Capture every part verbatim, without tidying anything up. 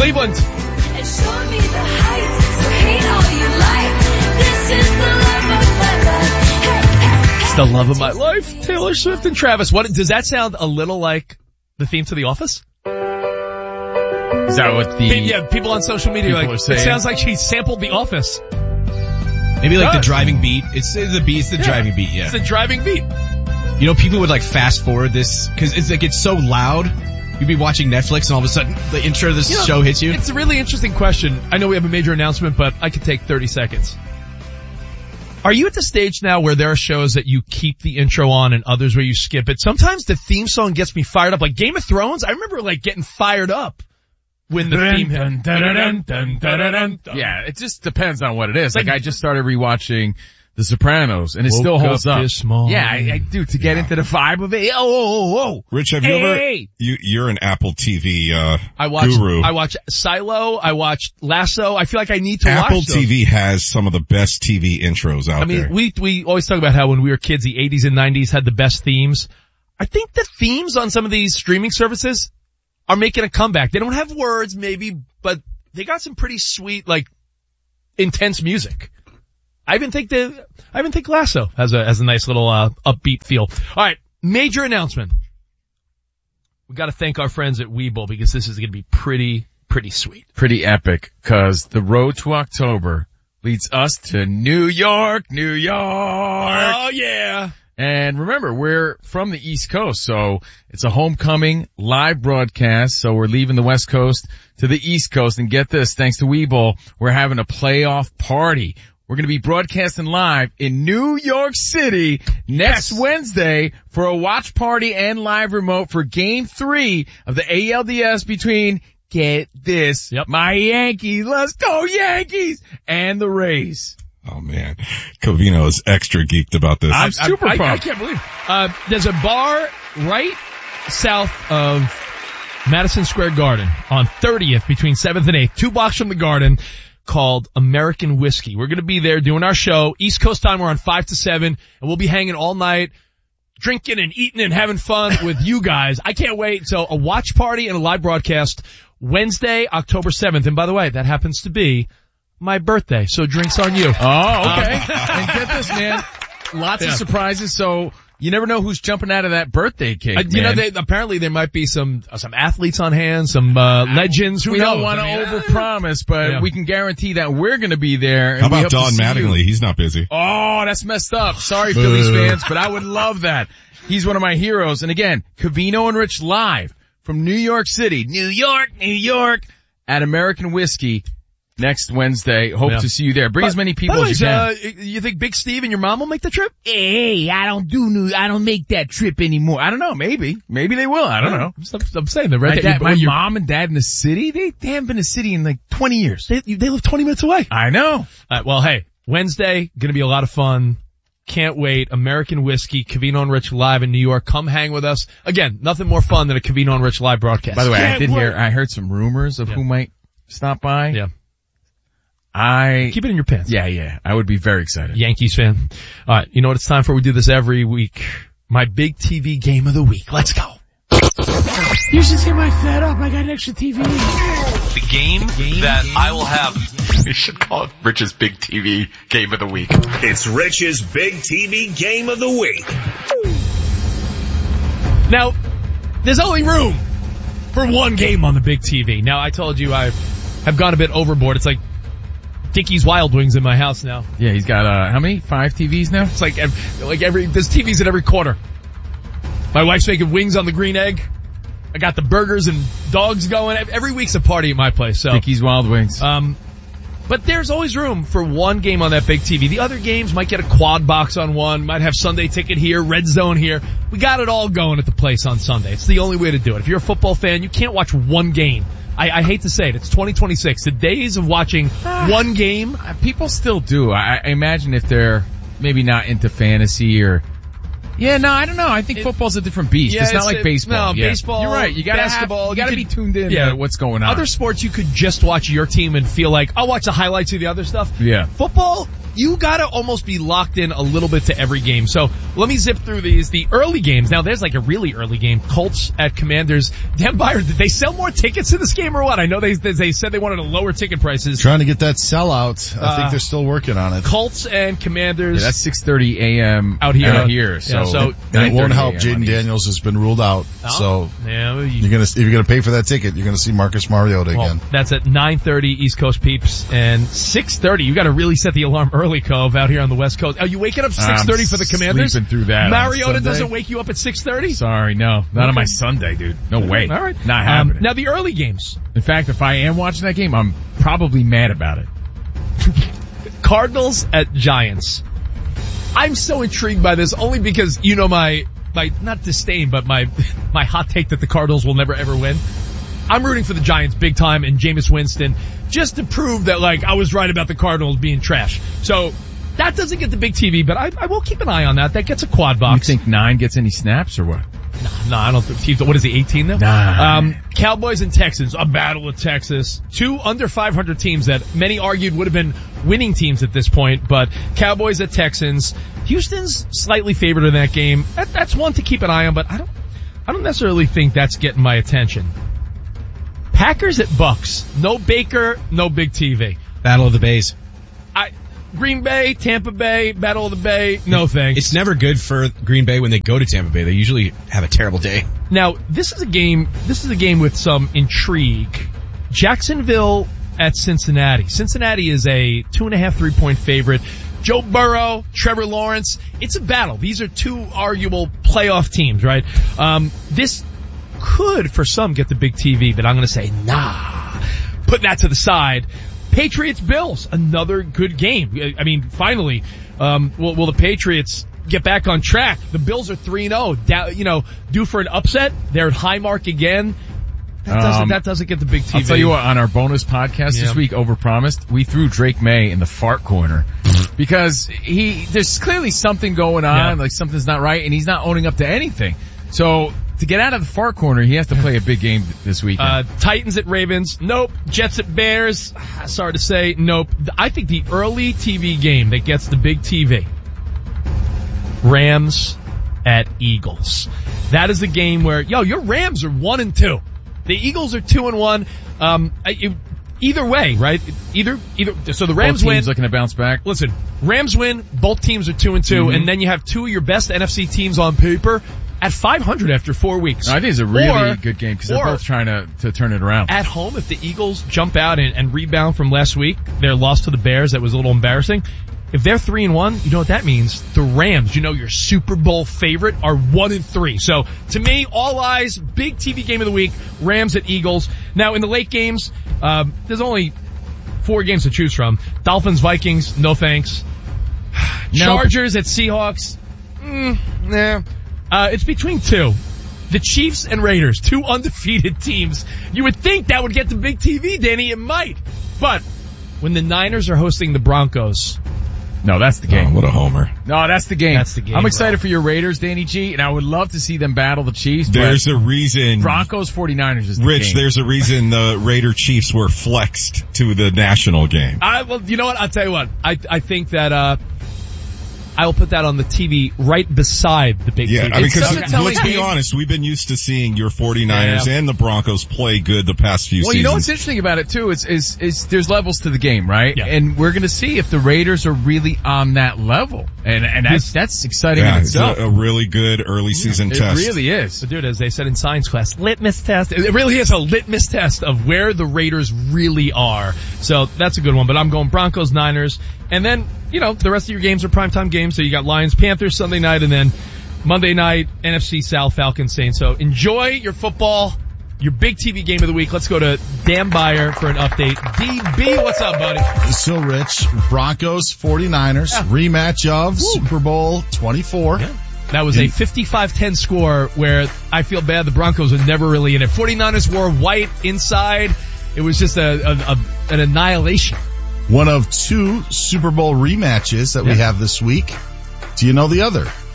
Cleveland. And show me the heights, so hate all you like. This is the love of my life. Hey, hey, hey. It's the love of my life. Taylor Swift and Travis. What does that sound a little like the theme to The Office? Is that what the... Yeah, people on social media people like, are saying? It sounds like she sampled The Office. Maybe like It the does. driving beat. It's, it's the beat. It's the Yeah. driving beat. Yeah. It's a driving beat. You know, people would like fast forward this because it's like it's so loud. You'd be watching Netflix and all of a sudden the intro of this You know, show hits you. It's a really interesting question. I know we have a major announcement, but I could take thirty seconds. Are you at the stage now where there are shows that you keep the intro on and others where you skip it? Sometimes the theme song gets me fired up. Like Game of Thrones, I remember like getting fired up when the theme hit. Yeah, it just depends on what it is. Like, Like- I just started rewatching The Sopranos, and it Woke still holds up up. this morning. Yeah, I, I do to get Yeah. into the vibe of it. Oh, oh, oh, oh. Rich, have you Hey, ever, hey. you, you're an Apple T V, uh, I watched, guru. I watched Silo, I watched Lasso. I feel like I need to Apple watch those. T V has some of the best T V intros out I mean, there. we, we always talk about how when we were kids, the eighties and nineties had the best themes. I think the themes on some of these streaming services are making a comeback. They don't have words maybe, but they got some pretty sweet, like, intense music. I even think that, I even think Lasso has a, has a nice little, uh, upbeat feel. Alright, major announcement. We gotta thank our friends at Webull because this is gonna be pretty, pretty sweet. Pretty epic, cause the road to October leads us to New York, New York. Oh yeah! And remember, we're from the East Coast, so it's a homecoming live broadcast. So we're leaving the West Coast to the East Coast. And get this, thanks to Webull, we're having a playoff party. We're going to be broadcasting live in New York City next Yes. Wednesday for a watch party and live remote for Game three of the A L D S between, get this, Yep. my Yankees, let's go Yankees, and the Rays. Oh man, Covino is extra geeked about this. I'm super I, I, I pumped. can't believe it. Uh, there's a bar right south of Madison Square Garden on thirtieth between seventh and eighth, two blocks from the Garden, called American Whiskey. We're going to be there doing our show. East Coast time, we're on five to seven, and we'll be hanging all night, drinking and eating and having fun with you guys. I can't wait. So a watch party and a live broadcast Wednesday, October seventh. And by the way, that happens to be my birthday, so drinks on you. Oh, okay. And get this, man. Lots Yeah. of surprises, so you never know who's jumping out of that birthday cake, Uh, you know, man. they, apparently there might be some uh, some athletes on hand, some uh, legends. Who we knows? don't want to I mean, overpromise, but Yeah. we can guarantee that we're going to be there. And How we about hope to Don see you. Mattingly? He's not busy. Oh, that's messed up. Sorry, Phillies fans, but I would love that. He's one of my heroes. And again, Covino and Rich live from New York City, New York, New York, at American Whiskey next Wednesday. Hope Yeah. to see you there. Bring as many people By the as you way, can. uh, you think Big Steve and your mom will make the trip? Hey, I don't do new, I don't make that trip anymore. I don't know, maybe. Maybe they will, I don't know. I'm, I'm saying that, right? My, That dad, your- my your- mom and dad in the city, they, they haven't been in the city in like twenty years. They, they live twenty minutes away. I know. All right, well, hey, Wednesday, gonna be a lot of fun. Can't wait. American Whiskey, Covino and Rich live in New York. Come hang with us. Again, nothing more fun than a Covino and Rich live broadcast. By the way, I Can't did wait. hear, I heard some rumors of Yeah. who might stop by. Yeah. I, Keep it in your pants. yeah, yeah, I would be very excited. Yankees fan. All right, you know what it's time for? We do this every week. My big T V game of the week. Let's go. You should see my fed up. I got an extra T V. The game, that I will have. You should call it Rich's Big T V Game of the Week. It's Rich's Big T V Game of the Week. Now, there's only room for one game on the big T V. Now, I told you I have gone a bit overboard. It's like Dickies Wild Wings in my house now. Yeah, he's got, uh, how many? Five T Vs now? It's like, ev- like every, there's T Vs at every corner. My wife's making wings on the green egg. I got the burgers and dogs going. Every week's a party at my place, so. Dickies Wild Wings. Um, but there's always room for one game on that big T V. The other games might get a quad box on one, might have Sunday ticket here, red zone here. We got it all going at the place on Sunday. It's the only way to do it. If you're a football fan, you can't watch one game. I, I hate to say it. It's twenty twenty-six. The days of watching one game. Uh, People still do. I, I imagine if they're maybe not into fantasy or, yeah, no, I don't know. I think It- football's a different beast. Yeah, it's not it's like a- baseball. no, Yeah. baseball, You're right. You gotta basketball, have, you gotta you be could- tuned in yeah. to what's going on. Other sports, you could just watch your team and feel like, I'll watch the highlights of the other stuff. Yeah. Football, you gotta almost be locked in a little bit to every game. So let me zip through these. The early games. Now there's like a really early game. Colts at Commanders. Dan Byer, did they sell more tickets in this game or what? I know they they said they wanted to lower ticket prices. Trying to get that sellout. I Uh, think they're still working on it. Colts and Commanders. Yeah, that's six thirty a.m. Out here. Out here. So, Yeah, so- And it won't help. nine thirty a m on Jaden East. Daniels has been ruled out. Oh, So yeah, you- you're gonna, if you're gonna pay for that ticket, you're gonna see Marcus Mariota well, again. that's at nine thirty East Coast peeps and six thirty. You got to really set the alarm early, Cove, out here on the West Coast. Are you waking up six thirty for the Commanders? Sleeping through that. on Mariota Sunday. doesn't wake you up at six thirty? Sorry, no, not on my Sunday, dude. No way. All right. Not Um, happening. now the early games. In fact, if I am watching that game, I'm probably mad about it. Cardinals at Giants. I'm so intrigued by this only because you know my, my, not disdain, but my, my hot take that the Cardinals will never ever win. I'm rooting for the Giants big time and Jameis Winston just to prove that like I was right about the Cardinals being trash. So that doesn't get the big T V, but I, I will keep an eye on that. That gets a quad You box. think nine gets any snaps or what? No, I don't think. What is he, eighteen though? Nah. Um, Cowboys and Texans, a battle of Texas. Two under five hundred teams that many argued would have been winning teams at this point, but Cowboys at Texans. Houston's slightly favored in that game. That, that's one to keep an eye on, but I don't, I don't necessarily think that's getting my attention. Packers at Bucks. No Baker, no big T V. Battle of the Bays. I, Green Bay, Tampa Bay, Battle of the Bay. No thanks. It's never good for Green Bay when they go to Tampa Bay. They usually have a terrible day. Now, this is a game, this is a game with some intrigue. Jacksonville at Cincinnati. Cincinnati is a two and a half, three point favorite. Joe Burrow, Trevor Lawrence. It's a battle. These are two arguable playoff teams, right? Um, this could, for some, get the big T V, but I'm gonna say, nah. Put that to the side. Patriots Bills, another good game. I mean, finally, um, will, will the Patriots get back on track? The Bills are three and oh, you know, due for an upset. They're at high mark again. That doesn't, Um, that doesn't get the big T V. I'll tell you what, on our bonus podcast Yeah. this week, Overpromised, we threw Drake May in the fart corner because he, there's clearly something going on, Yeah. like something's not right, and he's not owning up to anything. So, to get out of the fart corner, he has to play a big game this weekend. Uh, Titans at Ravens. Nope. Jets at Bears. Sorry to say, nope. I think the early T V game that gets the big T V. Rams at Eagles. That is the game where, yo, your Rams are one and two. The Eagles are two and one. Um, I, it, either way, right? Either, either, so the Rams Both win. teams looking to bounce back. Listen, Rams win, both teams are two and two, Mhm. and then you have two of your best N F C teams on paper at five hundred after four weeks. I think it's a really Or- good game because they're or- both trying to, to turn it around. At home, if the Eagles jump out and, and rebound from last week, their loss to the Bears, that was a little embarrassing. If they're three and one, you know what that means. The Rams, you know, your Super Bowl favorite, are one and three. So to me, all eyes, big T V game of the week, Rams at Eagles. Now in the late games, um, there's only four games to choose from. Dolphins, Vikings, no thanks. Chargers at Seahawks, mm, nah. Uh, it's between two. The Chiefs and Raiders, two undefeated teams. You would think that would get the big T V, Danny. It might. But when the Niners are hosting the Broncos, No, that's the Oh, game. what a homer. No, that's the game. That's the game, I'm excited bro. for your Raiders, Danny G, and I would love to see them battle the Chiefs. There's but a reason, Broncos forty-niners is the Rich, game. there's a reason the Raider Chiefs were flexed to the national game. I well, you know what? I'll tell you what. I I think that uh, I will put that on the T V right beside the big Yeah, T V. I mean, It's such a because telling let's be game. honest, we've been used to seeing your forty-niners Yeah. and the Broncos play good the past few Well, seasons. you know what's interesting about it too is, is, is there's levels to the game, right? Yeah. And we're gonna see if the Raiders are really on that level. And, and that's, that's exciting yeah, in it's itself. a, a really good early season it test. really is. So dude, as they said in science class, litmus test. It really is a litmus test of where the Raiders really are. So that's a good one. But I'm going Broncos, Niners. And then, you know, the rest of your games are primetime games. So you got Lions, Panthers Sunday night, and then Monday night, N F C South, Falcons, Saints. So enjoy your football, your big T V game of the week. Let's go to Dan Byer for an update. D B, what's up, buddy? So Rich, Broncos, forty-niners, rematch of Super Bowl twenty-four. That was a fifty-five ten score where I feel bad the Broncos are never really in it. forty-niners wore white inside. It was just a, a, a an annihilation. One of two Super Bowl rematches that we Yeah. have this week. Do you know the other? Oh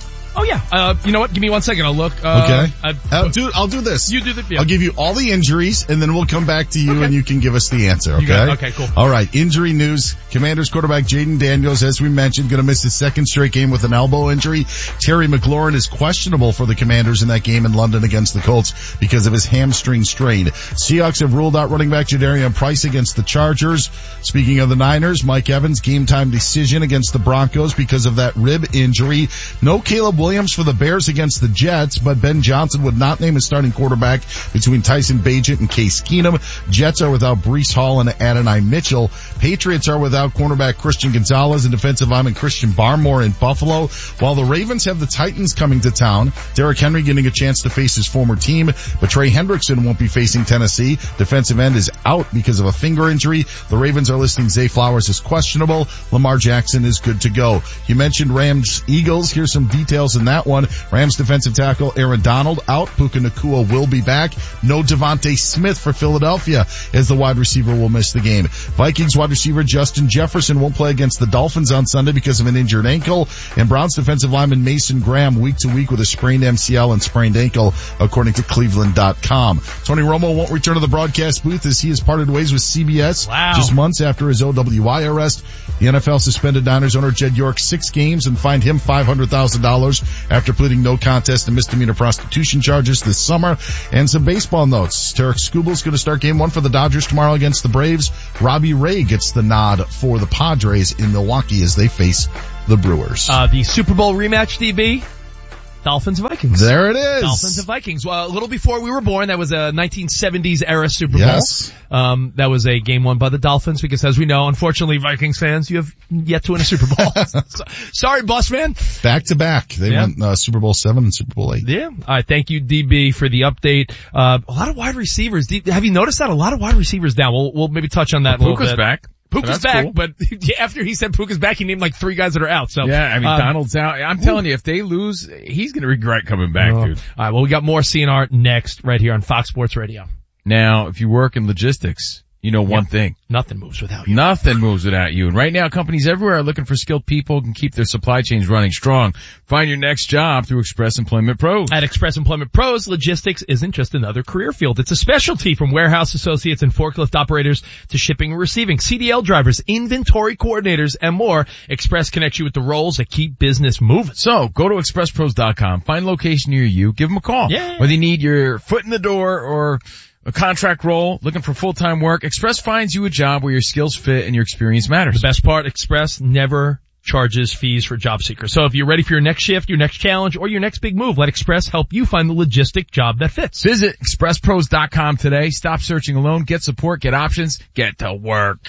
yeah. Uh, you know what? Give me one second. I'll look. Uh, Okay. I, I'll do, I'll do this. You do the, yeah. I'll give you all the injuries and then we'll come back to you Okay. and you can give us the answer, okay? You got it. Okay, cool. All right, injury news. Commanders quarterback Jaden Daniels, as we mentioned, going to miss his second straight game with an elbow injury. Terry McLaurin is questionable for the Commanders in that game in London against the Colts because of his hamstring strain. Seahawks have ruled out running back Jadarian Price against the Chargers. Speaking of the Niners, Mike Evans game time decision against the Broncos because of that rib injury. No Caleb Williams for the Bears against the Jets, but Ben Johnson would not name a starting quarterback between Tyson Bagent and Case Keenum. Jets are without Breece Hall and Adonai Mitchell. Patriots are without cornerback Christian Gonzalez and defensive lineman Christian Barmore in Buffalo, while the Ravens have the Titans coming to town. Derrick Henry getting a chance to face his former team, but Trey Hendrickson won't be facing Tennessee. Defensive end is out because of a finger injury. The Ravens are listing Zay Flowers as questionable. Lamar Jackson is good to go. You mentioned Rams Eagles. Here's some details in that one. Rams defensive tackle Aaron Donald out. Puka Nacua will be back. No Devontae Smith for Philadelphia as the wide receiver will miss the game. Vikings wide receiver Justin Jefferson won't play against the Dolphins on Sunday because of an injured ankle. And Browns defensive lineman Mason Graham week to week with a sprained M C L and sprained ankle, according to Cleveland dot com. Tony Romo won't return to the broadcast booth as he has parted ways with C B S Wow. just months after his O W I arrest. The N F L suspended Niners owner Jed York six games and fined him five hundred thousand dollars after pleading no contest to misdemeanor prostitution charges this summer. And some baseball notes. Tarek Skubal going to start game one for the Dodgers tomorrow against the Braves. Robbie Ray gets the nod for the Padres in Milwaukee as they face the Brewers. Uh, the Super Bowl rematch, D B. Dolphins Vikings. There it is. Dolphins and Vikings. Well, a little before we were born, that was a nineteen seventies era Super Bowl. Yes. Um, that was a game won by the Dolphins because, as we know, unfortunately, Vikings fans, you have yet to win a Super Bowl. so, sorry, boss man. Back to back. They Yeah. went uh, Super Bowl seven and Super Bowl eight. Yeah. All right. Thank you, D B, for the update. Uh, a lot of wide receivers. D- have you noticed that? A lot of wide receivers down. We'll, we'll maybe touch on that a little Puka's bit. back. Puka's That's back, cool. but after he said Puka's back, he named like three guys that are out. So Yeah, I mean, um, Donald's out. I'm telling you, if they lose, he's going to regret coming back, Oh. dude. All right. Well, we got more C N R next right here on Fox Sports Radio. Now, if you work in logistics, you know one thing. Nothing moves without you. Nothing moves without you. And right now, companies everywhere are looking for skilled people who can keep their supply chains running strong. Find your next job through Express Employment Pros. At Express Employment Pros, logistics isn't just another career field. It's a specialty, from warehouse associates and forklift operators to shipping and receiving, C D L drivers, inventory coordinators, and more. Express connects you with the roles that keep business moving. So go to express pros dot com, find a location near you, give them a call. Yeah. Whether you need your foot in the door or a contract role, looking for full-time work, Express finds you a job where your skills fit and your experience matters. The best part, Express never charges fees for job seekers. So if you're ready for your next shift, your next challenge, or your next big move, let Express help you find the logistic job that fits. Visit express pros dot com today. Stop searching alone. Get support. Get options. Get to work.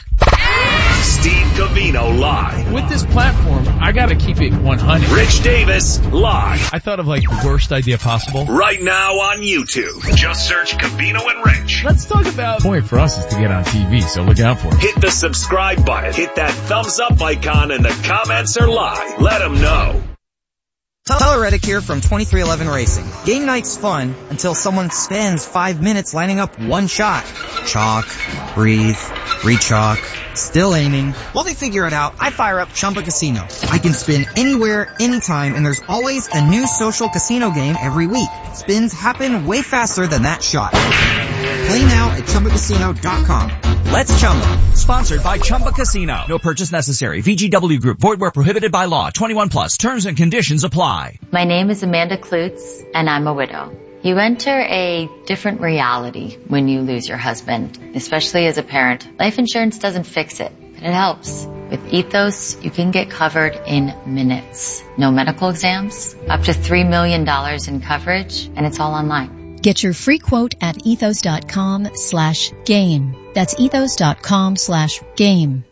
Steve Covino live. With this platform, I gotta keep it one hundred. Rich Davis live. I thought of like the worst idea possible. Right now on YouTube. Just search Covino and Rich. Let's talk about The point for us is to get on T V, so look out for it. Hit the subscribe button. Hit that thumbs up icon and the comments are live. Let them know. Tyler Reddick here from twenty-three eleven Racing. Game night's fun until someone spends five minutes lining up one shot. Chalk, breathe, re-chalk, still aiming. While they figure it out, I fire up Chumba Casino. I can spin anywhere, anytime, and there's always a new social casino game every week. Spins happen way faster than that shot. Play now at Chumba Casino dot com. Let's Chumba. Sponsored by Chumba Casino. No purchase necessary. V G W Group. Void where prohibited by law. twenty-one plus. Terms and conditions apply. My name is Amanda Klutz, and I'm a widow. You enter a different reality when you lose your husband, especially as a parent. Life insurance doesn't fix it, but it helps. With Ethos, you can get covered in minutes. No medical exams, up to three million dollars in coverage, and it's all online. Get your free quote at ethos dot com slash game. That's ethos dot com slash game.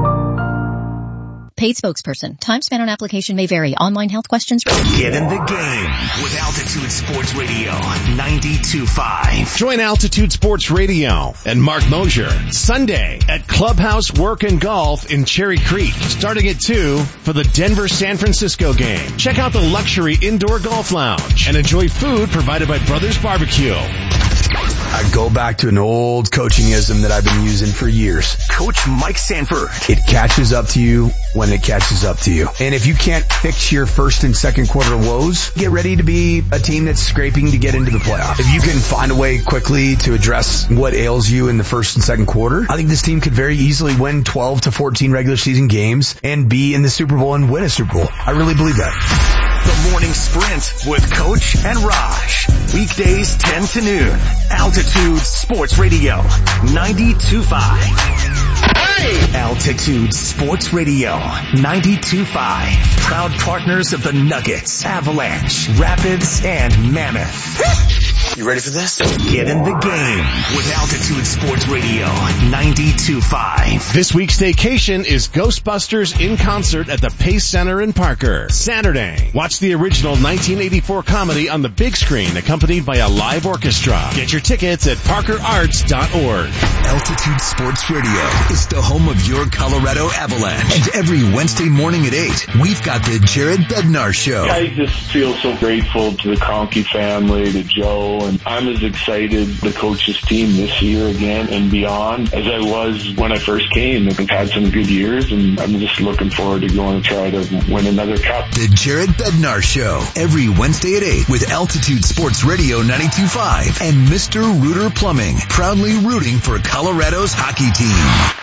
Paid spokesperson. Time spent on application may vary. Online health questions. Get in the game with Altitude Sports Radio ninety-two point five. Join Altitude Sports Radio and Mark Mosier Sunday at Clubhouse Work and Golf in Cherry Creek, starting at two for the Denver-San Francisco game. Check out the luxury indoor golf lounge and enjoy food provided by Brothers Barbecue. I go back to an old coaching-ism that I've been using for years. Coach Mike Sanford. It catches up to you when it catches up to you. And if you can't fix your first and second quarter woes, get ready to be a team that's scraping to get into the playoffs. If you can find a way quickly to address what ails you in the first and second quarter, I think this team could very easily win twelve to fourteen regular season games and be in the Super Bowl and win a Super Bowl. I really believe that. The Morning Sprint with Coach and Raj. Weekdays ten to noon. Altitude Sports Radio ninety-two point five. Hey! Altitude Sports Radio ninety-two point five. Proud partners of the Nuggets, Avalanche, Rapids, and Mammoth. You ready for this? Get in the game with Altitude Sports Radio ninety-two point five. This week's staycation is Ghostbusters in concert at the Pace Center in Parker. Saturday. Watch the original nineteen eighty-four comedy on the big screen accompanied by a live orchestra. Get your tickets at parker arts dot org. Altitude Sports Radio is the home of your Colorado Avalanche. And every Wednesday morning at eight, we've got the Jared Bednar Show. I just feel so grateful to the Conkey family, to Joe, and I'm as excited to coach this team this year again and beyond as I was when I first came. I've had some good years, and I'm just looking forward to going to try to win another cup. The Jared Bednar Show, every Wednesday at eight with Altitude Sports Radio ninety-two point five and Mister Rooter Plumbing, proudly rooting for Colorado's hockey team.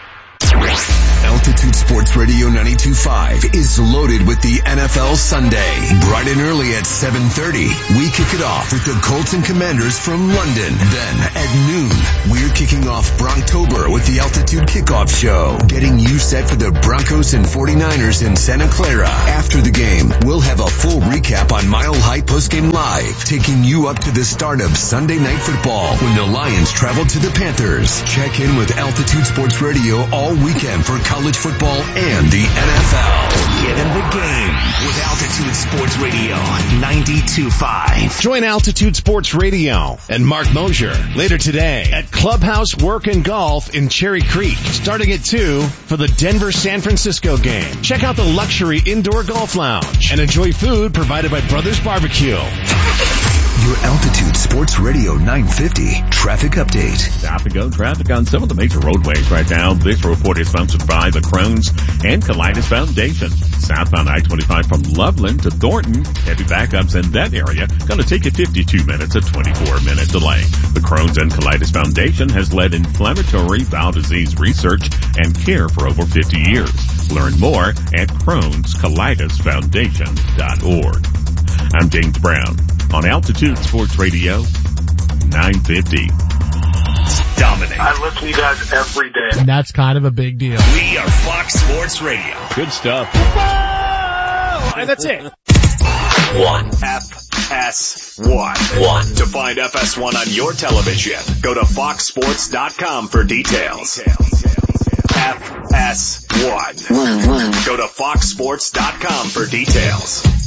Altitude Sports Radio ninety-two point five is loaded with the N F L Sunday. Bright and early at seven thirty, we kick it off with the Colts and Commanders from London. Then at noon, we're kicking off Bronctober with the Altitude Kickoff Show, getting you set for the Broncos and forty-niners in Santa Clara. After the game, we'll have a full recap on Mile High Postgame Live, taking you up to the start of Sunday Night Football when the Lions travel to the Panthers. Check in with Altitude Sports Radio all weekend for college football and the N F L. Get in the game with Altitude Sports Radio ninety-two point five. Join Altitude Sports Radio and Mark Mosier later today at Clubhouse Work and Golf in Cherry Creek, starting at two for the Denver-San Francisco game. Check out the luxury indoor golf lounge and enjoy food provided by Brothers Barbecue. Your Altitude Sports Radio nine fifty traffic update. Stop and go traffic on some of the major roadways right now. This report is sponsored by the Crohn's and Colitis Foundation. Southbound I twenty-five from Loveland to Thornton. Heavy backups in that area. Going to take you fifty-two minutes, a twenty-four minute delay. The Crohn's and Colitis Foundation has led inflammatory bowel disease research and care for over fifty years. Learn more at crohns colitis foundation dot org. I'm James Brown on Altitude Sports Radio nine fifty. Dominate. I listen to you guys every day. And that's kind of a big deal. We are Fox Sports Radio. Good stuff. Whoa! And that's it. One. F S one. One. To find F S one on your television, go to fox sports dot com for details. F S one. One, one. Go to fox sports dot com for details.